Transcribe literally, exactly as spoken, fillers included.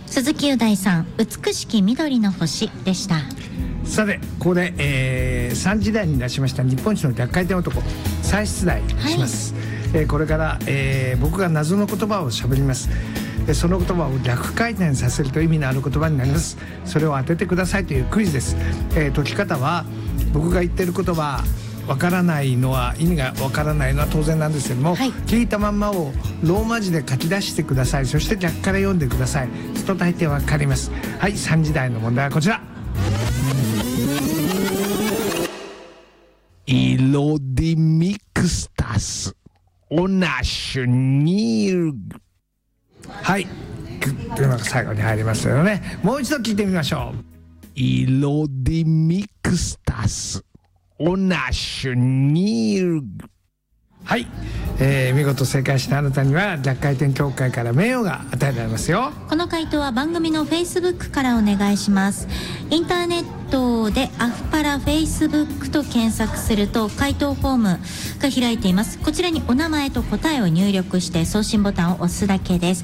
鈴木雄大さん、美しき緑の星でした。 さてここで、えー、さんじ台に出しました日本一の逆回転男再出題します、はい。えー、これから、えー、僕が謎の言葉を喋ります。その言葉を逆回転させると意味のある言葉になります。それを当ててくださいというクイズです。えー、解き方は僕が言ってる言葉わからないのは意味がわからないのは当然なんですけども、はい、聞いたまんまをローマ字で書き出してください。そして逆から読んでください。そうすると大抵わかります。はい、さんじ台の問題はこちら。 色でミクスタスオナシュニール。 はい、グッというのが最後に入りますよね。もう一度聞いてみましょう。 色でミクスタスオナシュニール。 はい、えー、見事正解したあなたには逆回転協会から名誉が与えられますよ。 この回答は番組の Facebook からお願いします。インターネットでアフパラ Facebook と検索すると回答フォームが開いています。こちらにお名前と答えを入力して送信ボタンを押すだけです。